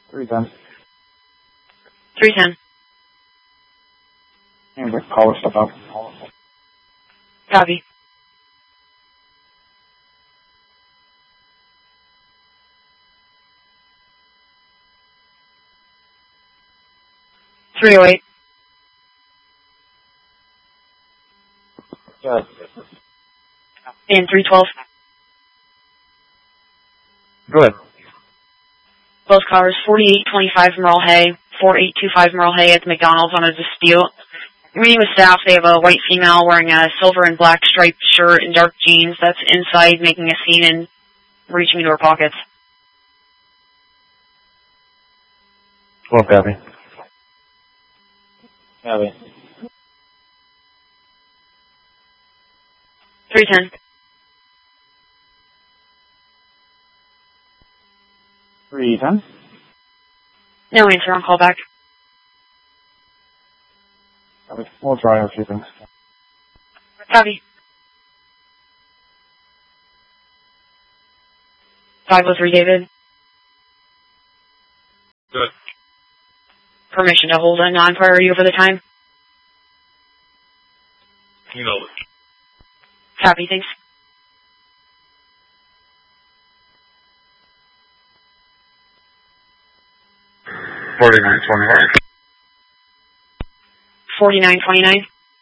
310. 310. And the caller step out. Copy. $308. Yes. And $312. Go ahead. Both cars, 4825 Merle Hay, 4825 Merle Hay at the McDonald's on a dispute. Meeting with staff, they have a white female wearing a silver and black striped shirt and dark jeans that's inside making a scene and reaching into her pockets. 12 copy. Copy. 310. 310. No answer on callback. We'll try a few things. Copy. 503 David. Good. Permission to hold a non-priority over the time. You know it. Copy, thanks. $49.29. 4929.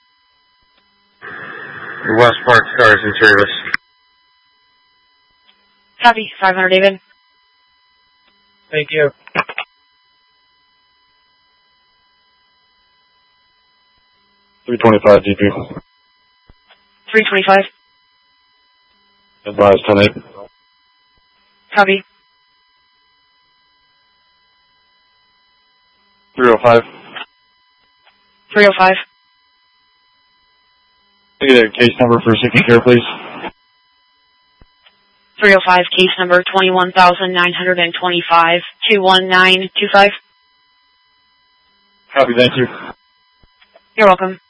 West Park Stars in service. Copy, 500 David. Thank you. $325 DP. 325. Advise 10-8. Copy. 305. 305. Can I get a case number for seeking care, please? 305, case number 21,925, 21925. Copy, thank you. You're welcome.